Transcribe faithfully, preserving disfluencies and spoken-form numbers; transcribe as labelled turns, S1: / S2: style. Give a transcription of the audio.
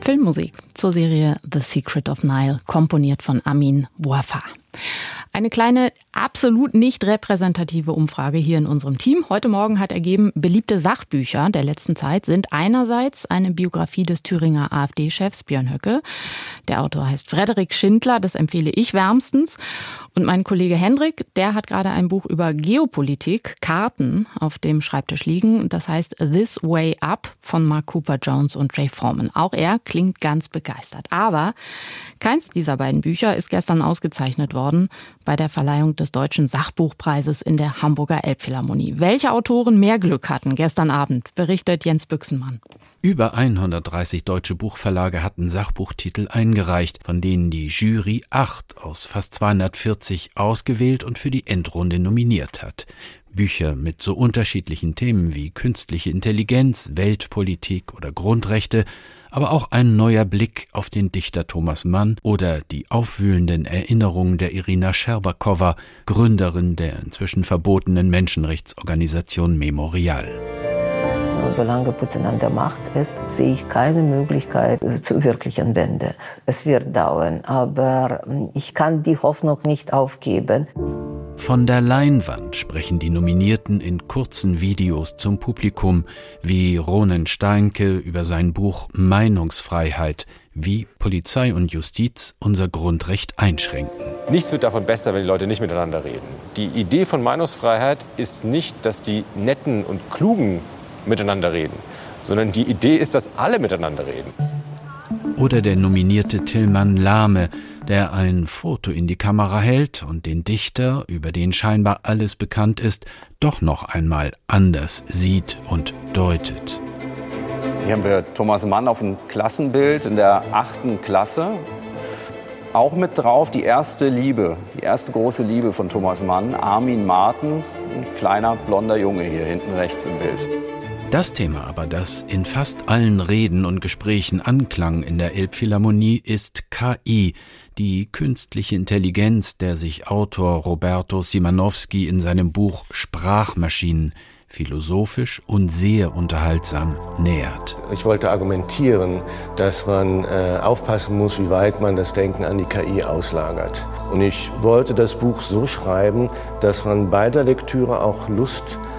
S1: Filmmusik zur Serie The Secret of Nile, komponiert von Amin Bouafa. Eine kleine, absolut nicht repräsentative Umfrage hier in unserem Team heute Morgen hat ergeben, beliebte Sachbücher der letzten Zeit sind einerseits eine Biografie des Thüringer AfD-Chefs Björn Höcke. Der Autor heißt Frederik Schindler, das empfehle ich wärmstens. Und mein Kollege Hendrik, der hat gerade ein Buch über Geopolitik, Karten, auf dem Schreibtisch liegen. Das heißt This Way Up von Mark Cooper Jones und Jay Foreman. Auch er klingt ganz begeistert. Aber keins dieser beiden Bücher ist gestern ausgezeichnet worden bei der Verleihung des Deutschen Sachbuchpreises in der Hamburger Elbphilharmonie. Welche Autoren mehr Glück hatten gestern Abend, berichtet Jens Büchsenmann.
S2: Über hundertdreißig deutsche Buchverlage hatten Sachbuchtitel eingereicht, von denen die Jury acht aus fast zweihundertvierzig ausgewählt und für die Endrunde nominiert hat. Bücher mit so unterschiedlichen Themen wie künstliche Intelligenz, Weltpolitik oder Grundrechte, aber auch ein neuer Blick auf den Dichter Thomas Mann oder die aufwühlenden Erinnerungen der Irina Scherbakowa, Gründerin der inzwischen verbotenen Menschenrechtsorganisation Memorial.
S3: Solange Putin an der Macht ist, sehe ich keine Möglichkeit zur wirklichen Wende. Es wird dauern, aber ich kann die Hoffnung nicht aufgeben.
S2: Von der Leinwand sprechen die Nominierten in kurzen Videos zum Publikum, wie Ronen Steinke über sein Buch Meinungsfreiheit, wie Polizei und Justiz unser Grundrecht einschränken.
S4: Nichts wird davon besser, wenn die Leute nicht miteinander reden. Die Idee von Meinungsfreiheit ist nicht, dass die Netten und Klugen miteinander reden, sondern die Idee ist, dass alle miteinander reden.
S2: Oder der nominierte Tilman Lahme, der ein Foto in die Kamera hält und den Dichter, über den scheinbar alles bekannt ist, doch noch einmal anders sieht und deutet.
S5: Hier haben wir Thomas Mann auf dem Klassenbild in der achten Klasse. Auch mit drauf die erste Liebe, die erste große Liebe von Thomas Mann, Armin Martens, ein kleiner blonder Junge hier hinten rechts im Bild.
S2: Das Thema aber, das in fast allen Reden und Gesprächen anklang in der Elbphilharmonie, ist K I, die künstliche Intelligenz, der sich Autor Roberto Simanowski in seinem Buch Sprachmaschinen philosophisch und sehr unterhaltsam nähert.
S6: Ich wollte argumentieren, dass man äh, aufpassen muss, wie weit man das Denken an die K I auslagert. Und ich wollte das Buch so schreiben, dass man bei der Lektüre auch Lust